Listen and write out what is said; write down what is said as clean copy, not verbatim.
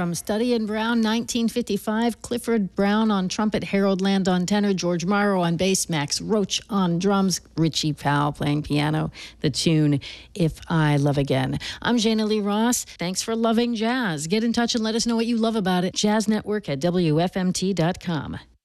from Study in Brown, 1955. Clifford Brown on trumpet, Harold Land on tenor, George Morrow on bass, Max Roach on drums, Richie Powell playing piano. The tune, If I Love Again. I'm Jana Lee Ross. Thanks for loving jazz. Get in touch and let us know what you love about it. Jazz Network at WFMT.com.